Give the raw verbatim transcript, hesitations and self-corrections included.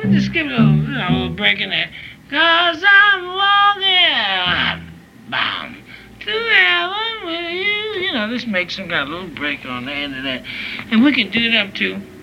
just give it a little, you know, a little break in there. Cause I'm walking, bam, to heaven with you. You know, just make some kind of little break on the end of that. And we can do them too.